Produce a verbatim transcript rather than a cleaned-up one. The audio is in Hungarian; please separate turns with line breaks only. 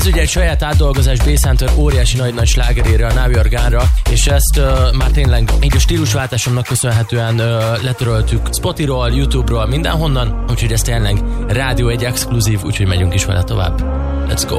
Ez ugye egy saját átdolgozás Bass Hunter óriási nagy-nagy slágerére, a Now You're Gone-ra, és ezt uh, már tényleg így a stílusváltásomnak köszönhetően uh, letöröltük Spotify-ról, YouTube-ról, mindenhonnan, úgyhogy ez tényleg rádió egy exkluzív, úgyhogy megyünk is vele tovább. Let's go!